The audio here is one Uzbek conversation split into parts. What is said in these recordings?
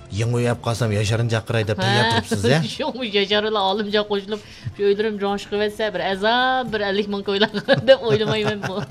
Yeng uyab qolsam Yasharni chaqiray deb tayyor turibsiz ya. Sho'mi Yasharlar olimja qo'shilib, shu o'ylarim jon chiqib etsa, bir azab, bir 50 ming qo'ylar deb o'ylamayman bu.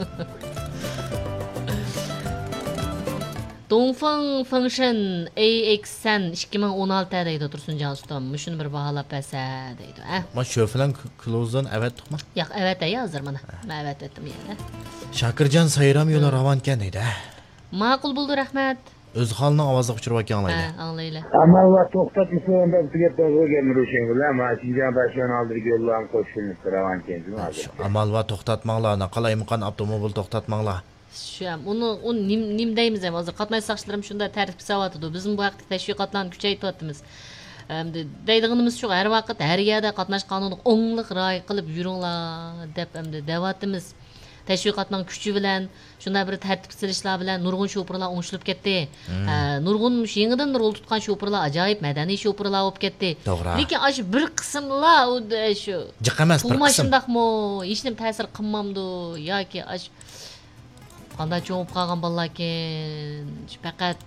Dongfeng Fengshen AXN 2016 deydi Tursunjon ustam. Shuni bir baholab bersa deydi. Ma şöflen klozdan evet mi? Yo'q, evet ay hozir mana. Men evet etdim yana. Shakirjon sayram yo'li ravankan deydi. Ma'qul bo'ldi, rahmat. O'z holini ovozga o'chirib aytganlaydi. Ha, anglaylar. Amallar to'xtat sonunda tugat bo'lgan Rushen bilan Mashinjan Bashan oldirga yo'llan qo'shilib ravankan hozir. Amal va to'xtatmanglar, qalaymiqan avtomobil to'xtatmanglar. Shu ham uni nim deymiz ham hozir qatnay soqchilarim shunda tartib savatidi. Bizim bu vaqtda tashviqotlarni kuchaytiryapmiz. Deydiganimiz shu, har vaqt har yerda qatnash qonuni o'ngliq rioya qilib yuringlar deb hamda davatimiz. Tashviqotning kuchi bilan shunda bir tartib silishlar bilan nurg'un sho'pirlar o'ngishilib ketdi. Nurg'un yangidan rol tutgan sho'pirlar ajoyib madaniy sho'pirlar bo'lib ketdi. Lekin shu bir qismlar shu jiqamas bir qism. Shundaqmi, hech nima ta'sir qilmamdi yoki qanday cho'ngib qolgan bolalarkin faqat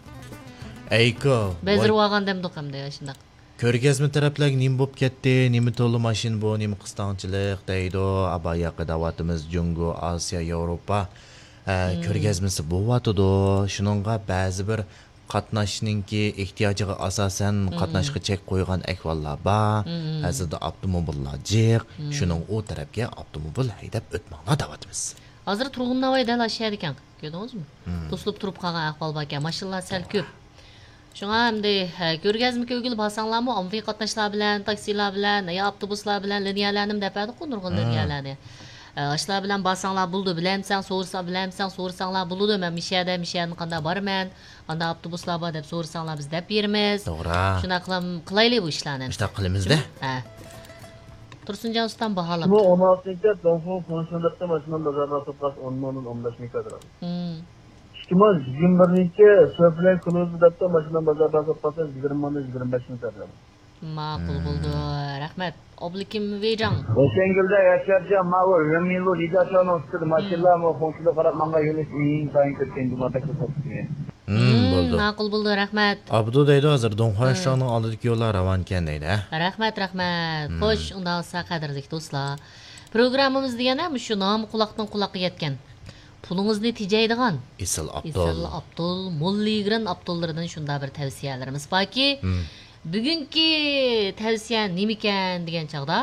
Ayko. bezirib olgan demdik hamda shundaq. Ko'rgazma taraflarga nima bo'lib ketdi, nima to'li mashin bu, nima qistonchilik deydi. Abayaqi davatimiz Jungo, Osiyo, Yevropa ko'rgazmasi bo'lyotidi. Shuningga ba'zi bir qatnashninki ehtiyojiga asosan qatnashga chek qo'ygan ahvollar bor. Hozirda avtomobillar jiq, shuning u tarafga avtomobil haydab o'tmoqlar davatimiz. Hozir Turg'un Navoiy dal ashar ekan, ko'rdingizmi? To'silib turib qolgan ahvol bor ekan, mashinalar sal ko'p. Shunga hamda ko'rgazmaga o'g'il borsanlarmi, ommaviy qatnashlar bilan, taksilar bilan, yo avtobuslar bilan liniyalarni depadi, nurg'un liniyalarni. Ashlar bilan borsanlar bo'ldi, bilamsan, so'rasanglar bo'ldi. Men mishani qanday borman, qanday avtobuslar bor deb so'rasanglar biz deb beramiz. To'g'ri. Shuna qilaylik bu ishlarni. Ishda qilamiz-da. Ha. Tursunjon ustam baholab. Bu 16-da Dongfeng Fengshen'da mashinam bozorda to'plas 10 ming 15 ming kadar. İhtimal 21-ci Söflen Kloz'da mashinam bozorda to'plas 20 ming 25 ming kadar. Ma'qul bo'ldi. Rahmat. Oblikim Vejang. O'shangilda Yasharjon ma'qul, Ramilu Lidaton o'tdi, mashinalar va fonchilar qarab menga yo'lish eng tayin ketgan jumada ko'rsatdi. Bo'ldi. Ma'qul bo'ldi, rahmat. Abdu deydi hozir Donxoyshonning oldidagi yo'llar ravankan deydi. Rahmat. Xo'sh, unda olsa qadrli do'stlar. Programmamiz degani shu nomi quloqdan quloqqa yetgan. Pulingizni tejaydigan Isil Abdul Mulligran Abdullaridan shunda bir tavsiyalarimiz borki, bugungi tavsiya nima ekan degan chaqda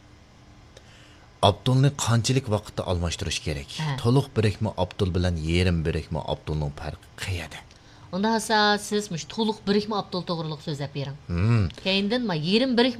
Abdulni qanchalik vaqtda almashtirish kerak? To'liq birikma Abdul bilan yarim birikma Abdulning farqi qayerda? Unda esa siz to'liq birikma Abdul to'g'riliq so'zlab bering. Keyindan yarim birikma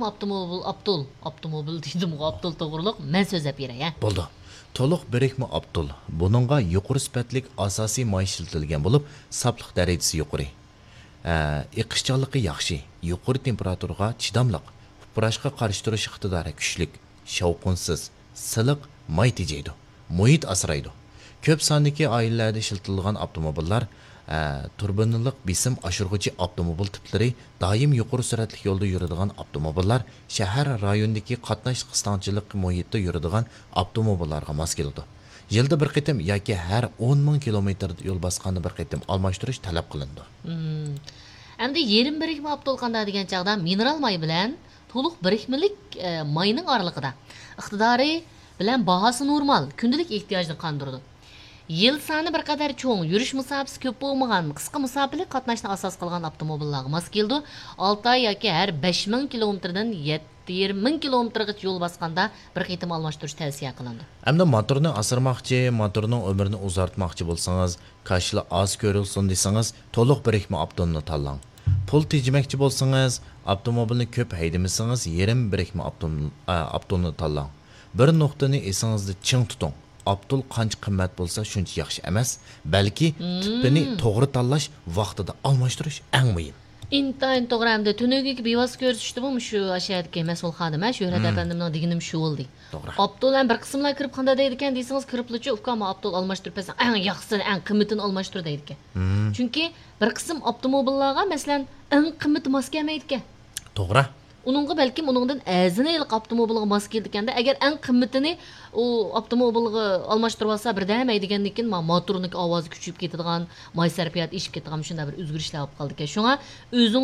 Abdul dedim, Abdul to'g'riliq men so'zlab beray, ha. Bo'ldi. To'liq birikma Abdul. Buningga yuqori sifatlik asosiy moy ishlatilgan bo'lib, safliq darajasi yuqori. Iqishchanligi yaxshi, yuqori temperaturaga chidamliq, purashga qarshi turish iqtidori kuchli, shovqinsiz, siliq moy tejaydi, muhit asraydi. Ko'p sondagi oilalarda ishlatilgan avtomobillar turbinaliq besim oshirg'uchi avtomobil tiplari doim yuqori sur'atli yo'lda yuradigan avtomobillar shahar rayonidagi qatnash qistonchilik muhitida yuradigan avtomobillarga mos keladi. Yilda bir qitim yoki har 10 ming kilometr yo'l bosqanda bir qitim almashtirish talab qilindi. Endi yarim birikma Abdul qanday degan chaqda mineral may bilan to'liq birikmalik mayning oralig'ida iqtidori bilan bahosi normal, kundalik ehtiyojni qondiradi. Yil soni bir qadar cho'ng, yurish musofasi ko'p bo'lmagan, qisqa musofali qatnashni asos qilgan avtomobillarga mos keldi. 6 oy yoki har 5000 kilometrdan 7000 kilometrgacha yo'l bosganda bir qitim almashtirish tavsiya qilindi. Hamda motorni asirmoqchi, motorning umrini uzartmoqchi bo'lsangiz, kashli oz ko'rilsin desangiz, to'liq birikma Abdulni tanlang. Pul tejmoqchi bo'lsangiz, avtomobilni ko'p haydamasangiz, yarim birikma Abdulni tanlang. Bir nuqtani esingizda ching tuting. Abdul qancha qimmat bo'lsa shuncha yaxshi emas, balki tipini to'g'ri tanlash, vaqtida almashtirish eng muhim. Intayin to'g'ri hamda tunugiga bevos ko'rsatishdi bu shu ashadagi mas'ul xodim, Shuhrat apandimning deganim shu bo'ldi. Abdul ham bir qismlar kirib qanday deydi ekan desangiz, kiriblichi ukam Abdul almashtirib bersa, eng yaxshisini, eng qimmatini almashtir deydi ekan. Chunki bir qism avtomobillarga masalan eng qimmati mos kelmaydi ekan. To'g'ri. Uningga balki uningdan azini ilq avtomobilga mos keldi ekanda, agar eng qimmatini u avtomobilga almashtirib olsa birdan degandan keyin motorning ovozi kuchayib ketadigan, moy sarfiyat ishib ketadigan shunday bir o'zgarishlar bo'lib qoldi ekan. Shunga o'zing